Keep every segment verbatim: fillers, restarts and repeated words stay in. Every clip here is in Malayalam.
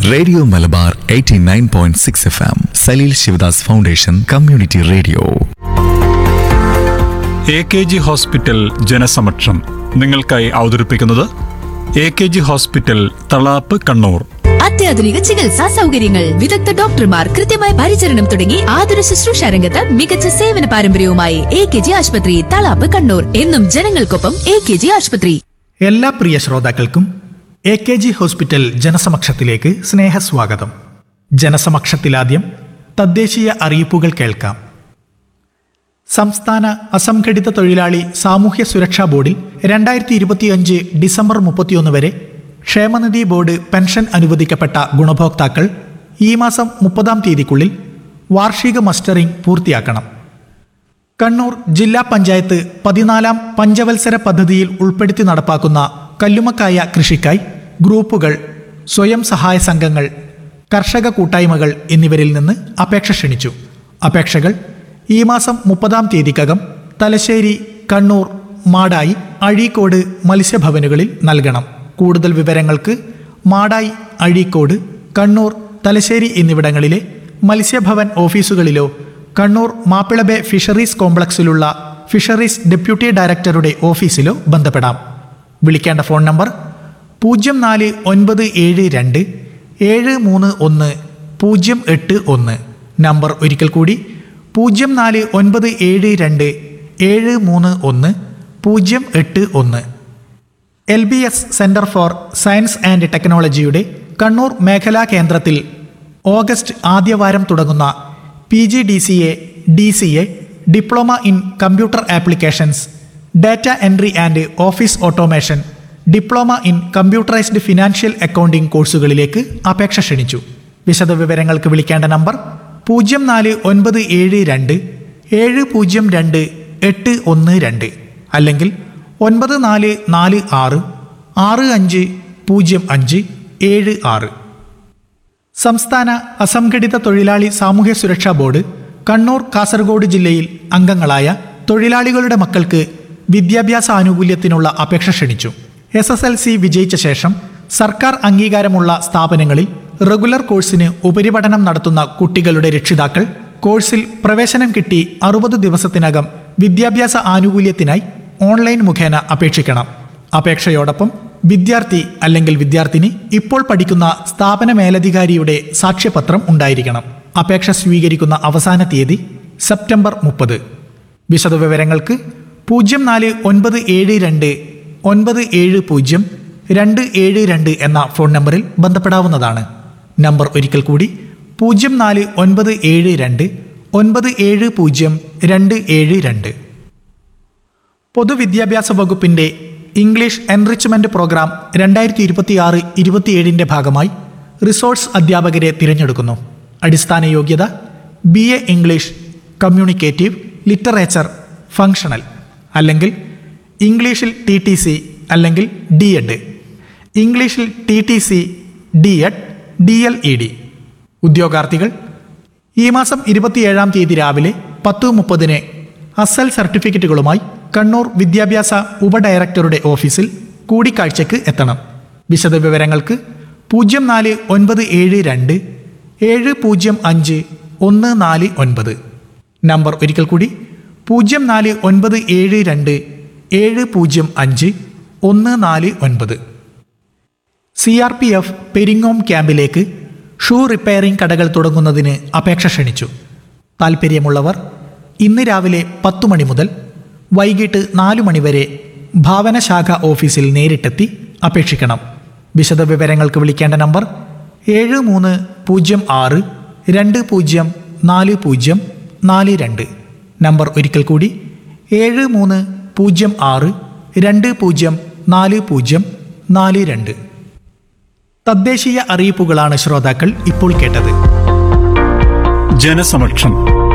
Radio Malabar eighty nine point six F M Saleel Sivadas foundation community radio. A K G hospital ജനസമക്ഷം നിങ്ങൾക്കായി അവതരിപ്പിക്കുന്നത് A K G hospital Thalap Kannur. അത്യാധുനിക ചികിത്സാ സൗകര്യങ്ങൾ, വിദഗ്ധ ഡോക്ടർമാർ, കൃത്യമായ പരിചരണം തുടങ്ങി ആതുര ശുശ്രൂഷ രംഗത്ത് മികച്ച സേവന പാരമ്പര്യവുമായി എ കെ ജി ആശുപത്രി തളാപ്പ് കണ്ണൂർ. എന്നും ജനങ്ങൾക്കൊപ്പം എ കെ ജി ആശുപത്രി. എല്ലാ പ്രിയ ശ്രോതാക്കൾക്കും എ കെ ജി ഹോസ്പിറ്റൽ ജനസമക്ഷത്തിലേക്ക് സ്നേഹസ്വാഗതം. ജനസമക്ഷത്തിലാദ്യം തദ്ദേശീയ അറിയിപ്പുകൾ കേൾക്കാം. സംസ്ഥാന അസംഘടിത തൊഴിലാളി സാമൂഹ്യ സുരക്ഷാ ബോർഡിൽ രണ്ടായിരത്തി ഇരുപത്തിയഞ്ച് ഡിസംബർ മുപ്പത്തിയൊന്ന് വരെ ക്ഷേമനിധി ബോർഡ് പെൻഷൻ അനുവദിക്കപ്പെട്ട ഗുണഭോക്താക്കൾ ഈ മാസം മുപ്പതാം തീയതിക്കുള്ളിൽ വാർഷിക മസ്റ്ററിംഗ് പൂർത്തിയാക്കണം. കണ്ണൂർ ജില്ലാ പഞ്ചായത്ത് പതിനാലാം പഞ്ചവത്സര പദ്ധതിയിൽ ഉൾപ്പെടുത്തി നടപ്പാക്കുന്ന കല്ലുമക്കായ കൃഷിക്കായി ഗ്രൂപ്പുകൾ, സ്വയം സഹായ സംഘങ്ങൾ, കർഷക കൂട്ടായ്മകൾ എന്നിവരിൽ നിന്ന് അപേക്ഷ ക്ഷണിച്ചു. അപേക്ഷകൾ ഈ മാസം മുപ്പതാം തീയതിക്കകം തലശ്ശേരി, കണ്ണൂർ, മാടായി, അഴീക്കോട് മത്സ്യഭവനുകളിൽ നൽകണം. കൂടുതൽ വിവരങ്ങൾക്ക് മാടായി, അഴീക്കോട്, കണ്ണൂർ, തലശ്ശേരി എന്നിവിടങ്ങളിലെ മത്സ്യഭവൻ ഓഫീസുകളിലോ Kannur Mappila Bay fisheries കോംപ്ലക്സിലുള്ള fisheries deputy ഡയറക്ടറുടെ ഓഫീസിലോ ബന്ധപ്പെടാം. വിളിക്കേണ്ട ഫോൺ നമ്പർ പൂജ്യം നാല് ഒൻപത് ഏഴ് രണ്ട് ഏഴ് മൂന്ന് ഒന്ന് പൂജ്യം എട്ട് ഒന്ന്. നമ്പർ ഒരിക്കൽ കൂടി പൂജ്യം നാല് ഒൻപത് ഏഴ് രണ്ട് ഏഴ് മൂന്ന് ഒന്ന് പൂജ്യം എട്ട് ഒന്ന്. L B S centre for science and ടെക്നോളജിയുടെ കണ്ണൂർ മേഖലാ കേന്ദ്രത്തിൽ ഓഗസ്റ്റ് ആദ്യവാരം തുടങ്ങുന്ന P G D C A, D C A, diploma in computer applications, data entry and office automation, diploma in computerised financial accounting കോഴ്സുകളിലേക്ക് അപേക്ഷ ക്ഷണിച്ചു. വിശദവിവരങ്ങൾക്ക് വിളിക്കേണ്ട നമ്പർ പൂജ്യം നാല് ഒൻപത് ഏഴ് രണ്ട് ഏഴ് പൂജ്യം രണ്ട് എട്ട് ഒന്ന് രണ്ട് അല്ലെങ്കിൽ ഒൻപത് നാല് നാല് ആറ് ആറ് അഞ്ച് പൂജ്യം അഞ്ച് ഏഴ് ആറ്. സംസ്ഥാന അസംഘടിത തൊഴിലാളി സാമൂഹ്യ സുരക്ഷാ ബോർഡ് കണ്ണൂർ, കാസർഗോഡ് ജില്ലയിൽ അംഗങ്ങളായ തൊഴിലാളികളുടെ മക്കൾക്ക് വിദ്യാഭ്യാസ ആനുകൂല്യത്തിനുള്ള അപേക്ഷ ക്ഷണിച്ചു. എസ് എസ് എൽ സി വിജയിച്ച ശേഷം സർക്കാർ അംഗീകാരമുള്ള സ്ഥാപനങ്ങളിൽ റെഗുലർ കോഴ്സിന് ഉപരിപഠനം നടത്തുന്ന കുട്ടികളുടെ രക്ഷിതാക്കൾ കോഴ്സിൽ പ്രവേശനം കിട്ടി അറുപത് ദിവസത്തിനകം വിദ്യാഭ്യാസ ആനുകൂല്യത്തിനായി ഓൺലൈൻ മുഖേന അപേക്ഷിക്കണം. അപേക്ഷയോടൊപ്പം വിദ്യാർത്ഥി അല്ലെങ്കിൽ വിദ്യാർത്ഥിനി ഇപ്പോൾ പഠിക്കുന്ന സ്ഥാപന മേലധികാരിയുടെ സാക്ഷ്യപത്രം ഉണ്ടായിരിക്കണം. അപേക്ഷ സ്വീകരിക്കുന്ന അവസാന തീയതി സെപ്റ്റംബർ മുപ്പത്. വിശദവിവരങ്ങൾക്ക് പൂജ്യം നാല് ഒൻപത് ഏഴ് രണ്ട് ഒൻപത് ഏഴ് പൂജ്യം രണ്ട് ഏഴ് രണ്ട് എന്ന ഫോൺ നമ്പറിൽ ബന്ധപ്പെടാവുന്നതാണ്. നമ്പർ ഒരിക്കൽ കൂടി പൂജ്യം നാല് ഒൻപത് ഏഴ് രണ്ട് ഒൻപത് ഏഴ് പൂജ്യം രണ്ട് ഏഴ് രണ്ട്. പൊതുവിദ്യാഭ്യാസ വകുപ്പിന്റെ ഇംഗ്ലീഷ് എൻറിച്ച്മെന്റ് പ്രോഗ്രാം രണ്ടായിരത്തി ഇരുപത്തിയാറ് ഇരുപത്തിയേഴിൻ്റെ ഭാഗമായി റിസോഴ്സ് അധ്യാപകരെ തിരഞ്ഞെടുക്കുന്നു. അടിസ്ഥാന യോഗ്യത B A English, communicative, literature, functional അല്ലെങ്കിൽ ഇംഗ്ലീഷിൽ ടി ടി സി അല്ലെങ്കിൽ ഡി എഡ്, ഇംഗ്ലീഷിൽ T T C, D Ed, D L E D. ഉദ്യോഗാർത്ഥികൾ ഈ മാസം ഇരുപത്തിയേഴാം തീയതി രാവിലെ പത്ത് മുപ്പതിന് അസൽ സർട്ടിഫിക്കറ്റുകളുമായി കണ്ണൂർ വിദ്യാഭ്യാസ ഉപഡയറക്ടറുടെ ഓഫീസിൽ കൂടിക്കാഴ്ചയ്ക്ക് എത്തണം. വിശദവിവരങ്ങൾക്ക് പൂജ്യം നാല് ഒൻപത് ഏഴ് രണ്ട് ഏഴ് പൂജ്യം അഞ്ച് ഒന്ന് നാല് ഒൻപത്. നമ്പർ ഒരിക്കൽ കൂടി പൂജ്യം നാല് ഒൻപത് ഏഴ് രണ്ട് ഏഴ് പൂജ്യം അഞ്ച് ഒന്ന് നാല് ഒൻപത്. C R P F Peringome ക്യാമ്പിലേക്ക് ഷൂ റിപ്പയറിംഗ് കടകൾ തുടങ്ങുന്നതിന് അപേക്ഷ ക്ഷണിച്ചു. താൽപ്പര്യമുള്ളവർ ഇന്ന് രാവിലെ പത്തു മണി മുതൽ വൈകിട്ട് നാലു മണിവരെ ഭാവനശാഖ ഓഫീസിൽ നേരിട്ടെത്തി അപേക്ഷിക്കണം. വിശദവിവരങ്ങൾക്ക് വിളിക്കേണ്ട നമ്പർ ഏഴ് മൂന്ന് പൂജ്യം ആറ് രണ്ട് പൂജ്യം നാല് പൂജ്യം നാല് രണ്ട്. നമ്പർ ഒരിക്കൽ കൂടി ഏഴ് മൂന്ന് പൂജ്യം ആറ് രണ്ട് പൂജ്യം നാല് പൂജ്യം നാല് രണ്ട്. തദ്ദേശീയ അറിയിപ്പുകളാണ് ശ്രോതാക്കൾ ഇപ്പോൾ കേട്ടത്. ജനസമക്ഷം.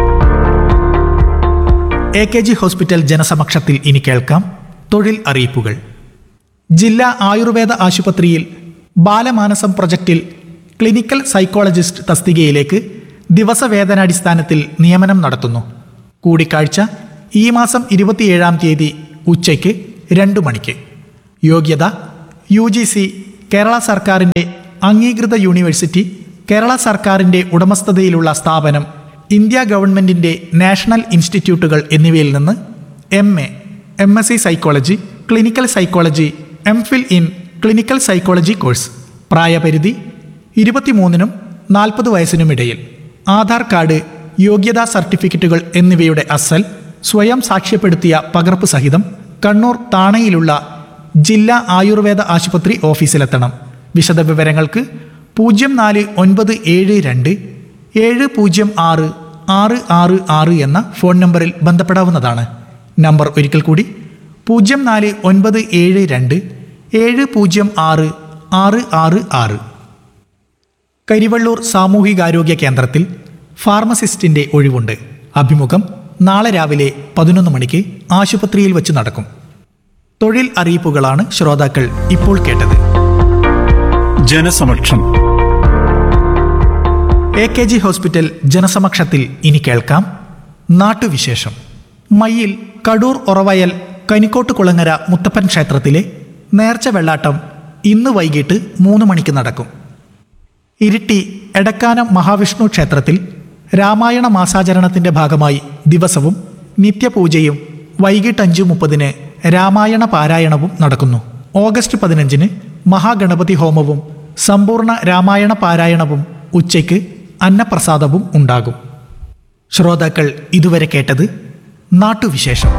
എ കെ ജി ഹോസ്പിറ്റൽ ജനസമക്ഷത്തിൽ ഇനി കേൾക്കാം തൊഴിൽ അറിയിപ്പുകൾ. ജില്ലാ ആയുർവേദ ആശുപത്രിയിൽ ബാലമാനസം പ്രൊജക്റ്റിൽ ക്ലിനിക്കൽ സൈക്കോളജിസ്റ്റ് തസ്തികയിലേക്ക് ദിവസവേതനാടിസ്ഥാനത്തിൽ നിയമനം നടത്തുന്നു. കൂടിക്കാഴ്ച ഈ മാസം ഇരുപത്തിയേഴാം തീയതി ഉച്ചയ്ക്ക് രണ്ടു മണിക്ക്. യോഗ്യത യു ജി സി, കേരള സർക്കാരിൻ്റെ അംഗീകൃത യൂണിവേഴ്സിറ്റി, കേരള സർക്കാരിന്റെ ഉടമസ്ഥതയിലുള്ള സ്ഥാപനം, ഇന്ത്യ ഗവൺമെന്റിന്റെ നാഷണൽ ഇൻസ്റ്റിറ്റ്യൂട്ടുകൾ എന്നിവയിൽ നിന്ന് M A, M S C psychology, clinical psychology, M fill in clinical psychology course. പ്രായപരിധി ഇരുപത്തിമൂന്നിനും നാൽപ്പത് വയസ്സിനുമിടയിൽ. ആധാർ കാർഡ്, യോഗ്യതാ സർട്ടിഫിക്കറ്റുകൾ എന്നിവയുടെ അസൽ സ്വയം സാക്ഷ്യപ്പെടുത്തിയ പകർപ്പ് സഹിതം കണ്ണൂർ താണയിലുള്ള ജില്ലാ ആയുർവേദ ആശുപത്രി ഓഫീസിലെത്തണം. വിശദവിവരങ്ങൾക്ക് പൂജ്യം നാല് ഒൻപത് ഏഴ് രണ്ട് ഏഴ് പൂജ്യം ആറ് ആറ് ആറ് ആറ് എന്ന ഫോൺ നമ്പറിൽ ബന്ധപ്പെടാവുന്നതാണ്. നമ്പർ ഒരിക്കൽ കൂടി, പൂജ്യം നാല് ഒൻപത് ഏഴ് രണ്ട് ഏഴ് പൂജ്യം ആറ് ആറ് ആറ് ആറ്. കരിവള്ളൂർ സാമൂഹികാരോഗ്യ കേന്ദ്രത്തിൽ ഫാർമസിസ്റ്റിന്റെ ഒഴിവുണ്ട്. അഭിമുഖം നാളെ രാവിലെ പതിനൊന്ന് മണിക്ക് ആശുപത്രിയിൽ വച്ച് നടക്കും. തൊഴിൽ അറിയിപ്പുകളാണ് ശ്രോതാക്കൾ ഇപ്പോൾ കേട്ടത്. ജനസമക്ഷം. എ കെ ജി ഹോസ്പിറ്റൽ ജനസമക്ഷത്തിൽ ഇനി കേൾക്കാം നാട്ടുവിശേഷം. മയ്യിൽ കടൂർ ഒറവയൽ കനിക്കോട്ട് കുളങ്ങര മുത്തപ്പൻ ക്ഷേത്രത്തിലെ നേർച്ച വെള്ളാട്ടം ഇന്ന് വൈകിട്ട് മൂന്ന് മണിക്ക് നടക്കും. ഇരിട്ടി എടക്കാനം മഹാവിഷ്ണു ക്ഷേത്രത്തിൽ രാമായണ മാസാചരണത്തിന്റെ ഭാഗമായി ദിവസവും നിത്യപൂജയും വൈകിട്ട് അഞ്ച് മുപ്പതിന് രാമായണ പാരായണവും നടക്കുന്നു. ഓഗസ്റ്റ് പതിനഞ്ചിന് മഹാഗണപതി ഹോമവും സമ്പൂർണ്ണ രാമായണ പാരായണവും ഉച്ചയ്ക്ക് അന്നപ്രസാദവും ഉണ്ടാകും. ശ്രോതാക്കൾ ഇതുവരെ കേട്ടത് നാട്ടുവിശേഷം.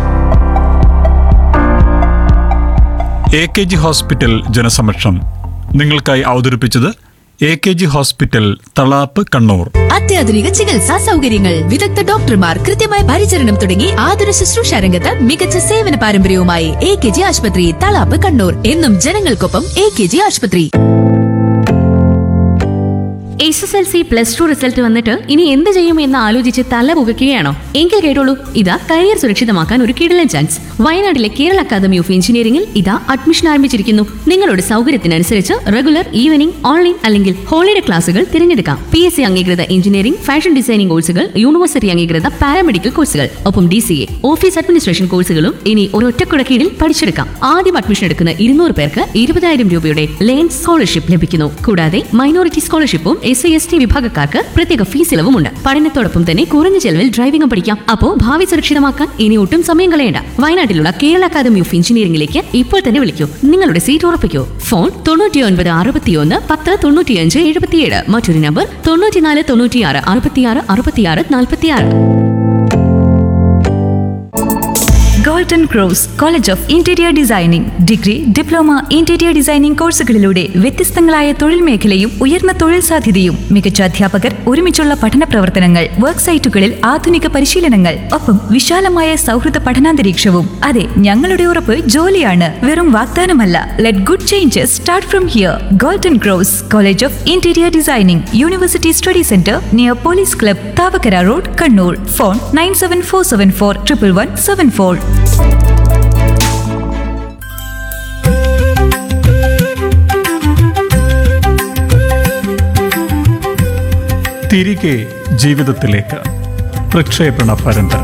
എ കെ ജി ഹോസ്പിറ്റൽ ജനസമക്ഷം നിങ്ങൾക്കായി അവതരിപ്പിച്ചത് A K G hospital Thalap Kannur. അത്യാധുനിക ചികിത്സാ സൗകര്യങ്ങൾ, വിദഗ്ധ ഡോക്ടർമാർ, കൃത്യമായ പരിചരണം തുടങ്ങി ആതുര ശുശ്രൂഷ രംഗത്ത് മികച്ച സേവന പാരമ്പര്യവുമായി എ കെ ജി ആശുപത്രി തളാപ്പ് കണ്ണൂർ. എന്നും ജനങ്ങൾക്കൊപ്പം എ കെ ജി ആശുപത്രി. S S L C plus two result വന്നിട്ട് ഇനി എന്ത് ചെയ്യും എന്ന് ആലോചിച്ച് തല പുകയ്ക്കുകയാണോ? എങ്കിൽ കേട്ടോളൂ, ഇതാ കരിയർ സുരക്ഷിതമാക്കാൻ ഒരു കിടിലൻ ചാൻസ്. വയനാട്ടിലെ കേരള അക്കാദമി ഓഫ് എഞ്ചിനീയറിംഗിൽ ഇതാ അഡ്മിഷൻ ആരംഭിച്ചിരിക്കുന്നു. നിങ്ങളുടെ സൗകര്യത്തിനനുസരിച്ച് റെഗുലർ, ഈവനിംഗ്, ഓൺലൈൻ അല്ലെങ്കിൽ ഹോളിഡേ ക്ലാസുകൾ തിരഞ്ഞെടുക്കാം. പി എസ് സി അംഗീകൃത എഞ്ചിനീയറിംഗ്, ഫാഷൻ ഡിസൈനിംഗ് കോഴ്സുകൾ, യൂണിവേഴ്സിറ്റി അംഗീകൃത പാരാമെഡിക്കൽ കോഴ്സുകൾ, ഒപ്പം D C A, office administration കോഴ്സുകളും ഇനി ഒരൊറ്റക്കുട കീഴിൽ പഠിച്ചെടുക്കാം. ആദ്യം അഡ്മിഷൻ എടുക്കുന്ന ഇരുന്നൂറ് പേർക്ക് ഇരുപതായിരം രൂപയുടെ ലേൺ സ്കോളർഷിപ്പ് ലഭിക്കുന്നു. കൂടാതെ minority സ്കോളർഷിപ്പും S C S T വിഭാഗക്കാർക്ക് പ്രത്യേക ഫീസ് ഇളവുമുണ്ട്. പഠനത്തോടൊപ്പം തന്നെ കുറഞ്ഞ ചെലവിൽ ഡ്രൈവിംഗും പഠിക്കാം. അപ്പോ ഭാവി സുരക്ഷിതമാക്കാൻ ഇനി ഒട്ടും സമയം കളയേണ്ട. വയനാട്ടിലുള്ള കേരള അക്കാദമി ഓഫ് എഞ്ചിനീയറിംഗിലേക്ക് ഇപ്പോൾ തന്നെ വിളിക്കൂ. നിങ്ങളുടെ സീറ്റ് ഉറപ്പിക്കൂ. ഫോൺ തൊണ്ണൂറ്റി ഒൻപത് അറുപത്തിയൊന്ന് പത്ത് തൊണ്ണൂറ്റിയഞ്ച് എഴുപത്തിയേഴ്. മറ്റൊരു നമ്പർ തൊണ്ണൂറ്റിനാല് തൊണ്ണൂറ്റിയാറ് അറുപത്തിയാറ് അറുപത്തിയാറ് നാൽപ്പത്തിയാറ്. Golden cross college of interior designing degree, diploma interior designing കോഴ്സുകളിലൂടെ വ്യത്യസ്തങ്ങളായ തൊഴിൽ മേഖലയും ഉയർന്ന തൊഴിൽ സാധ്യതയും, മികച്ച അധ്യാപകർ, ഒരുമിച്ചുള്ള പഠന പ്രവർത്തനങ്ങൾ, വർക്ക് സൈറ്റുകളിൽ ആധുനിക പരിശീലനങ്ങൾ, ഒപ്പം വിശാലമായ സൗഹൃദ പഠനാന്തരീക്ഷവും. അതെ, ഞങ്ങളുടെ ഉറപ്പ് ജോലിയാണ്, വെറും വാഗ്ദാനമല്ല. Let good changes start from here. Golden cross college of interior designing, university study centre near police club, Thavakkara road, Kannur. Phone nine seven four seven four triple one seven four. തിരികെ ജീവിതത്തിലേക്ക് പ്രക്ഷേപണ പരമ്പര.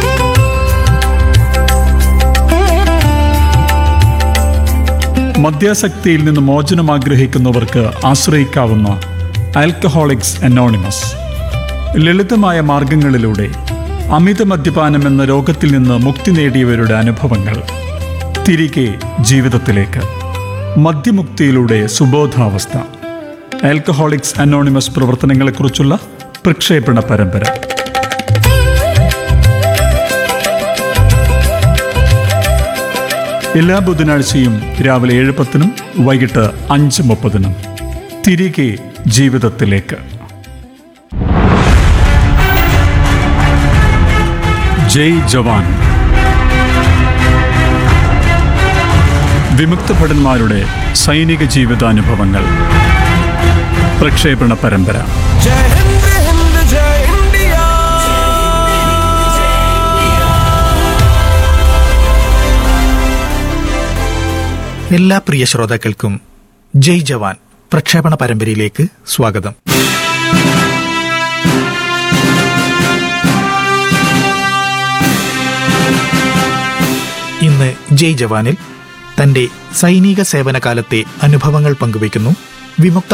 മദ്യാസക്തിയിൽ നിന്ന് മോചനം ആഗ്രഹിക്കുന്നവർക്ക് ആശ്രയിക്കാവുന്ന ആൽക്കഹോളിക്സ് അനോണിമസ്. ലളിതമായ മാർഗങ്ങളിലൂടെ അമിത മദ്യപാനം എന്ന രോഗത്തിൽ നിന്ന് മുക്തി നേടിയവരുടെ അനുഭവങ്ങൾ. തിരികെ ജീവിതത്തിലേക്ക്, മദ്യമുക്തിയിലൂടെ സുബോധാവസ്ഥ. ആൽക്കഹോളിക്സ് അനോണിമസ് പ്രവർത്തനങ്ങളെക്കുറിച്ചുള്ള പ്രക്ഷേപണ പരമ്പര. എല്ലാ ബുധനാഴ്ചയും രാവിലെ ഏഴ് പത്തിനും വൈകിട്ട് അഞ്ച് മുപ്പതിനും. തിരികെ ജീവിതത്തിലേക്ക്. ജയ് ജവാൻ. വിമുക്ത ഭടന്മാരുടെ സൈനിക ജീവിതാനുഭവങ്ങൾ. പ്രക്ഷേപണ പരമ്പര. എല്ലാ പ്രിയ ശ്രോതാക്കൾക്കും ജയ് ജവാൻ പ്രക്ഷേപണ പരമ്പരയിലേക്ക് സ്വാഗതം. ഇന്ന് ജയ് ജവാനിൽ തന്റെ സൈനിക സേവനകാലത്തെ അനുഭവങ്ങൾ പങ്കുവയ്ക്കുന്നു വിമുക്ത